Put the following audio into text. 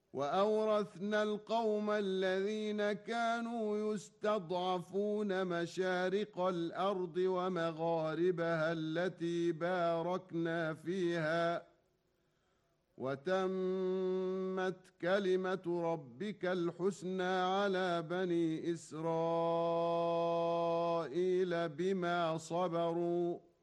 وأورثنا القوم الذين كانوا يستضعفون مشارق الأرض ومغاربها التي باركنا فيها وتمت كلمة ربك الحسنى على بني إسرائيل بما صبروا